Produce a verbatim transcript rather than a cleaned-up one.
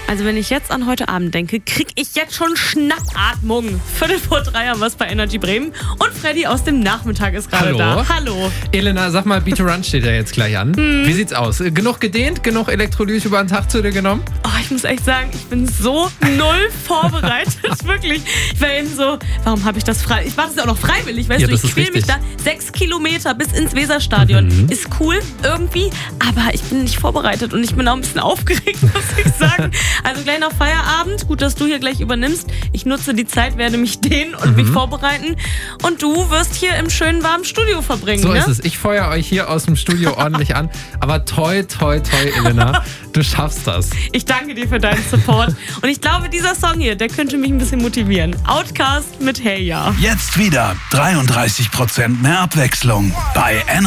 Also wenn ich jetzt an heute Abend denke, krieg ich jetzt schon Schnappatmung. Viertel vor drei haben wir es bei Energy Bremen. Und Freddy aus dem Nachmittag ist gerade da. Hallo. Elena, sag mal, Beat to Run steht ja jetzt gleich an. Hm. Wie sieht's aus? Genug gedehnt? Genug Elektrolyt über den Tag zu dir genommen? Oh, ich muss echt sagen, ich bin so null vorbereitet. Wirklich. Ich war eben so, warum habe ich das frei? Ich mache das ja auch noch freiwillig. Weißt ja, du, ich quäle mich da sechs Kilometer bis ins Weserstadion. Mhm. Ist cool irgendwie, aber ich bin nicht vorbereitet und ich bin auch ein bisschen aufgeregt, muss ich sagen. Also gleich nach Feierabend. Gut, dass du hier gleich übernimmst. Ich nutze die Zeit, werde mich dehnen und mhm. mich vorbereiten. Und du wirst hier im schönen, warmen Studio verbringen. So ne? ist es. Ich feuere euch hier aus dem Studio ordentlich an. Aber toi, toi, toi, Elena, du schaffst das. Ich danke dir für deinen Support. Und ich glaube, dieser Song hier, der könnte mich ein bisschen motivieren. Outcast mit Hey Ya. Jetzt wieder dreiunddreißig Prozent mehr Abwechslung bei Energy.